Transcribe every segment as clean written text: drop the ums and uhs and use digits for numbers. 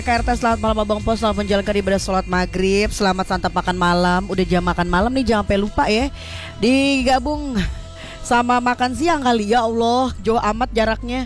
KRT, selamat malam Abang Pos, selamat menjalankan ibadah sholat maghrib. Selamat santap makan malam. Udah jam makan malam nih, jangan sampai lupa ya. Digabung sama makan siang kali, ya Allah, jauh amat jaraknya.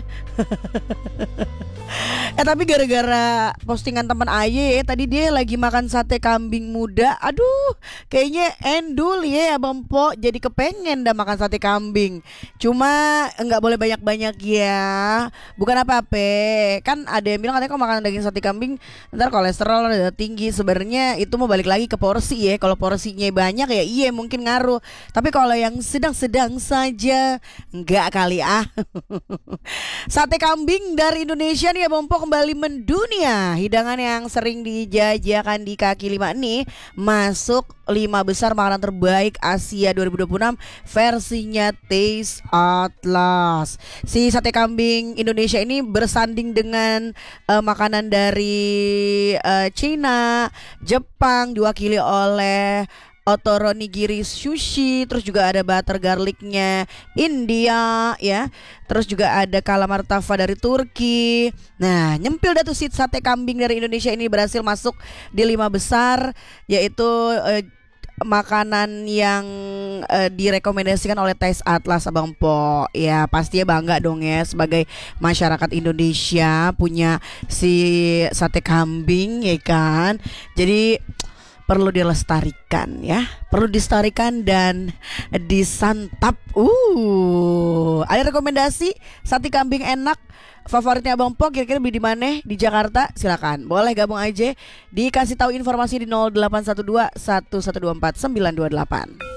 Tapi gara-gara postingan teman Aye tadi dia lagi makan sate kambing muda. Aduh, kayaknya endul ya Abang Po, jadi kepengen dah makan sate kambing. Cuma nggak boleh banyak-banyak ya. Bukan apa-apa. Kan ada yang bilang katanya kalau makan daging sate kambing ntar kolesterol udah tinggi. Sebenarnya itu mau balik lagi ke porsi ya. Kalau porsinya banyak ya iya mungkin ngaruh. Tapi kalau yang sedang-sedang saja enggak kali ah. Sate kambing dari Indonesia nih ya Bang Po kembali mendunia. Hidangan yang sering dijajakan di kaki lima ini masuk 5 besar makanan terbaik Asia 2026 versinya Taste Atlas. Si sate kambing Indonesia ini bersanding dengan makanan dari Cina, Jepang, diwakili oleh Otoro Nigiri Sushi, terus juga ada butter garlicnya India ya. Terus juga ada calamar tava dari Turki. Nah, nyempil dah tuh si sate kambing dari Indonesia ini berhasil masuk di 5 besar, yaitu makanan yang direkomendasikan oleh Taste Atlas Abang Po. Ya pastinya bangga dong ya sebagai masyarakat Indonesia punya si sate kambing ya kan. Jadi perlu dilestarikan ya, perlu dilestarikan dan disantap. Ada rekomendasi sate kambing enak favoritnya Abang Po kira-kira beli di mana di Jakarta? Silakan, boleh gabung aja, dikasih tahu informasi di 0812 1124 928.